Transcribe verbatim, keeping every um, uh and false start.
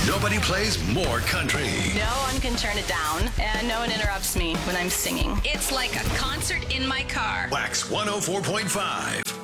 Nobody plays more country. No one can turn it down, and no one interrupts me when I'm singing. It's like a concert in my car. Wax one oh four point five.